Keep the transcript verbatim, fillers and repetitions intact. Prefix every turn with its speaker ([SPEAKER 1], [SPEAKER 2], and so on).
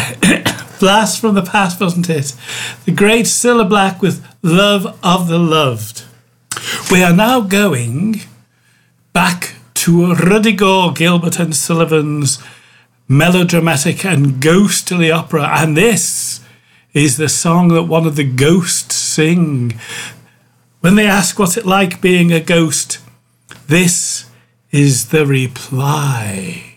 [SPEAKER 1] Blast from the past, wasn't it? The great Cilla Black with Love of the Loved. We are now going back to Ruddy Gore, Gilbert and Sullivan's melodramatic and ghostly opera, and this is the song that one of the ghosts sing. When they ask what's it like being a ghost, this is the reply.